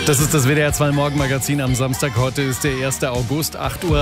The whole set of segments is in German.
Das ist das WDR 2 Morgenmagazin am Samstag. Heute ist der 1. August,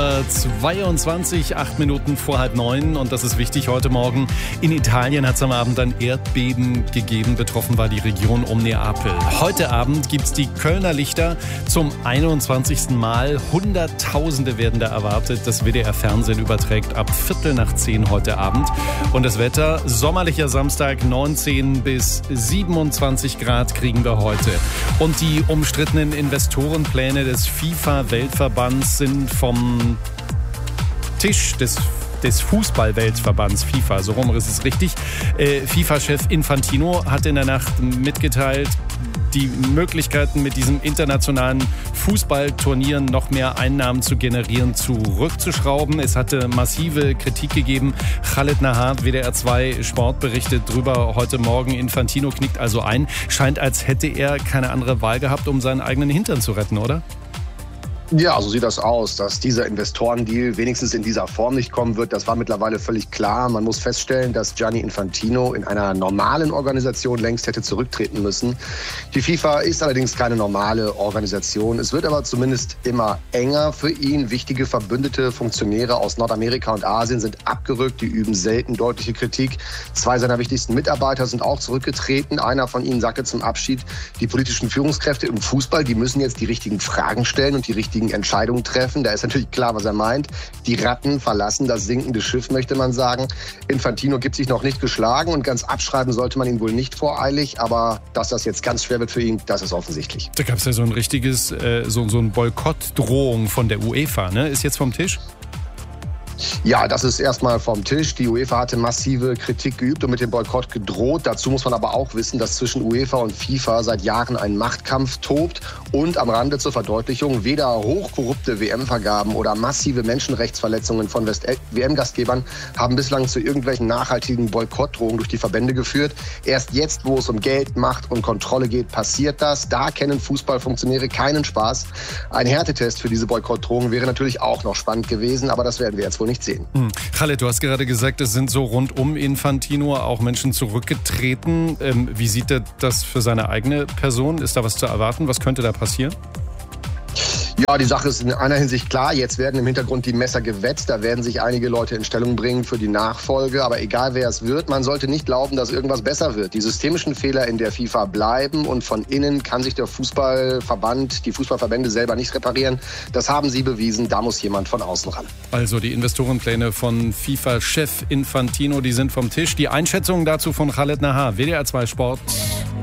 8:22 Uhr, 8 Minuten vor 8:30. Und das ist wichtig heute Morgen. In Italien hat es am Abend ein Erdbeben gegeben. Betroffen war die Region um Neapel. Heute Abend gibt es die Kölner Lichter zum 21. Mal. Hunderttausende werden da erwartet. Das WDR-Fernsehen überträgt ab 9:15 heute Abend. Und das Wetter, sommerlicher Samstag, 19 bis 27 Grad kriegen wir heute. Und die umstrittenen Investorenpläne des FIFA-Weltverbands sind vom Tisch des Fußball-Weltverbands FIFA, so rum ist es richtig. FIFA-Chef Infantino hat in der Nacht mitgeteilt, die Möglichkeiten mit diesem internationalen Fußballturnieren noch mehr Einnahmen zu generieren, zurückzuschrauben. Es hatte massive Kritik gegeben. Khaled Nahar, WDR 2 Sport, berichtet drüber heute Morgen. Infantino knickt also ein. Scheint, als hätte er keine andere Wahl gehabt, um seinen eigenen Hintern zu retten, oder? Ja, so sieht das aus, dass dieser Investorendeal wenigstens in dieser Form nicht kommen wird. Das war mittlerweile völlig klar. Man muss feststellen, dass Gianni Infantino in einer normalen Organisation längst hätte zurücktreten müssen. Die FIFA ist allerdings keine normale Organisation. Es wird aber zumindest immer enger für ihn. Wichtige verbündete Funktionäre aus Nordamerika und Asien sind abgerückt. Die üben selten deutliche Kritik. 2 seiner wichtigsten Mitarbeiter sind auch zurückgetreten. Einer von ihnen sagte zum Abschied, die politischen Führungskräfte im Fußball, die müssen jetzt die richtigen Fragen stellen und die richtigen Entscheidungen treffen. Da ist natürlich klar, was er meint. Die Ratten verlassen das sinkende Schiff, möchte man sagen. Infantino gibt sich noch nicht geschlagen und ganz abschreiben sollte man ihn wohl nicht voreilig. Aber dass das jetzt ganz schwer wird für ihn, das ist offensichtlich. Da gab es ja so ein richtiges, so ein Boykottdrohung von der UEFA, ne? Ist jetzt vom Tisch? Ja, das ist erstmal vom Tisch. Die UEFA hatte massive Kritik geübt und mit dem Boykott gedroht. Dazu muss man aber auch wissen, dass zwischen UEFA und FIFA seit Jahren ein Machtkampf tobt. Und am Rande zur Verdeutlichung, weder hochkorrupte WM-Vergaben oder massive Menschenrechtsverletzungen von WM-Gastgebern haben bislang zu irgendwelchen nachhaltigen Boykottdrohungen durch die Verbände geführt. Erst jetzt, wo es um Geld, Macht und Kontrolle geht, passiert das. Da kennen Fußballfunktionäre keinen Spaß. Ein Härtetest für diese Boykottdrohungen wäre natürlich auch noch spannend gewesen, aber das werden wir jetzt wohl nicht sehen. Khaled, du hast gerade gesagt, es sind so rund um Infantino auch Menschen zurückgetreten. Wie sieht er das für seine eigene Person? Ist da was zu erwarten? Was könnte da passieren? Ja, die Sache ist in einer Hinsicht klar. Jetzt werden im Hintergrund die Messer gewetzt. Da werden sich einige Leute in Stellung bringen für die Nachfolge. Aber egal, wer es wird, man sollte nicht glauben, dass irgendwas besser wird. Die systemischen Fehler in der FIFA bleiben und von innen kann sich der Fußballverband, die Fußballverbände selber nicht reparieren. Das haben sie bewiesen. Da muss jemand von außen ran. Also die Investorenpläne von FIFA-Chef Infantino, die sind vom Tisch. Die Einschätzungen dazu von Khaled Nahar, WDR 2 Sport.